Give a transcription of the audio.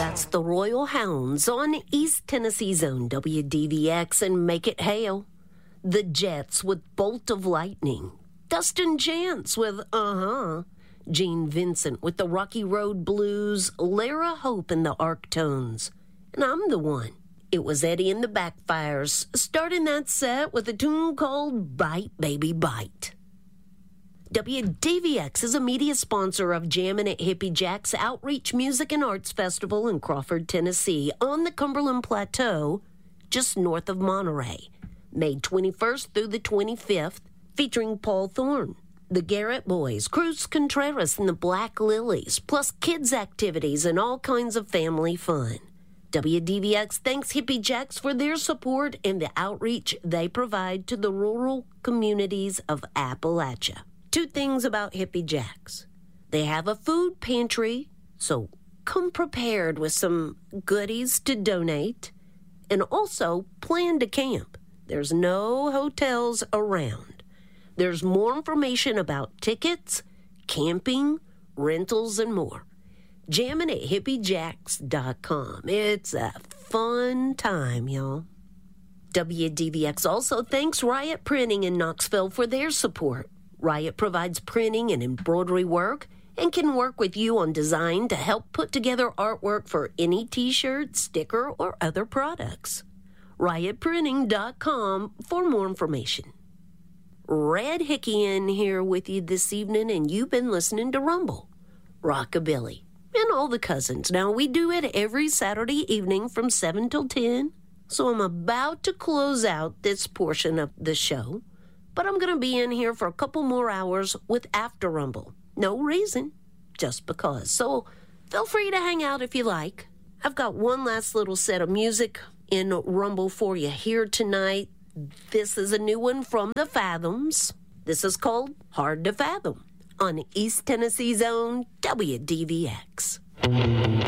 That's the Royal Hounds on East Tennessee's own WDVX and Make It Hail. The Jets with Bolt of Lightning. Dustin Chance with Gene Vincent with the Rocky Road Blues. Lara Hope and the Arctones. And I'm the one. It was Eddie and the Backfires, starting that set with a tune called Bite Baby Bite. WDVX is a media sponsor of Jammin' at Hippie Jack's Outreach Music and Arts Festival in Crawford, Tennessee, on the Cumberland Plateau, just north of Monterey, May 21st through the 25th, featuring Paul Thorne, the Garrett Boys, Cruz Contreras, and the Black Lilies, plus kids' activities and all kinds of family fun. WDVX thanks Hippie Jacks for their support and the outreach they provide to the rural communities of Appalachia. 2 things about Hippie Jacks. They have a food pantry, so come prepared with some goodies to donate, and also plan to camp. There's no hotels around. There's more information about tickets, camping, rentals, and more. Jammin' at hippiejacks.com. It's a fun time, y'all. WDVX also thanks Riot Printing in Knoxville for their support. Riot provides printing and embroidery work and can work with you on design to help put together artwork for any t-shirt, sticker, or other products. RiotPrinting.com for more information. Red Hickey in here with you this evening, and you've been listening to Rumble, Rockabilly, and all the cousins. Now, we do it every Saturday evening from 7 till 10, so I'm about to close out this portion of the show, but I'm going to be in here for a couple more hours with After Rumble. No reason, just because. So feel free to hang out if you like. I've got one last little set of music in Rumble for you here tonight. This is a new one from the Fathoms. This is called Hard to Fathom on East Tennessee's own WDVX.